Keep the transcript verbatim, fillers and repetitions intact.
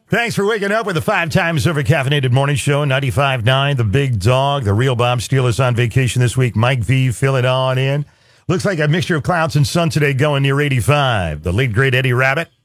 Thanks for waking up with the five times over caffeinated morning show, ninety-five point nine, The Big Dog, the real Bob Steelers on vacation this week. Mike V filling on in. Looks like a mixture of clouds and sun today going near eighty-five. The late, great Eddie Rabbit